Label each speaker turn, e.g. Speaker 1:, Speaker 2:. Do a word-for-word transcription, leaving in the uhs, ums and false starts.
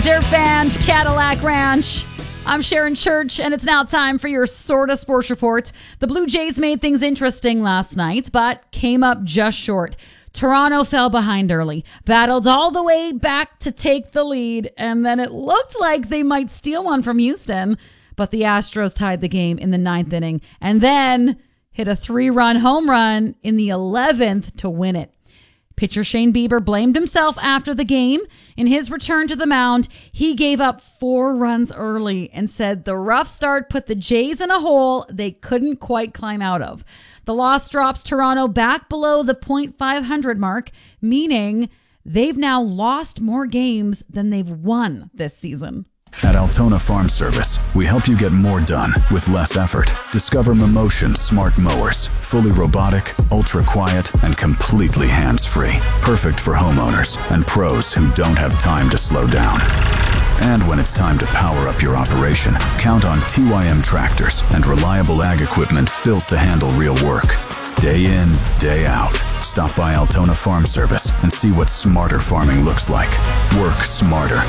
Speaker 1: Dirt Band, Cadillac Ranch. I'm Sharon Church, and it's now time for your Sorta Sports Report. The Blue Jays made things interesting last night, but came up just short. Toronto fell behind early, battled all the way back to take the lead, and then it looked like they might steal one from Houston. But the Astros tied the game in the ninth inning, and then hit a three-run home run in the eleventh to win it. Pitcher Shane Bieber blamed himself after the game. In his return to the mound, he gave up four runs early and said the rough start put the Jays in a hole they couldn't quite climb out of. The loss drops Toronto back below the point five hundred mark, meaning they've now lost more games than they've won this season.
Speaker 2: At Altona Farm Service, we help you get more done with less effort. Discover Mimotion Smart Mowers. Fully robotic, ultra-quiet, and completely hands-free. Perfect for homeowners and pros who don't have time to slow down. And when it's time to power up your operation, count on T Y M tractors and reliable ag equipment built to handle real work. Day in, day out. Stop by Altona Farm Service and see what smarter farming looks like. Work smarter.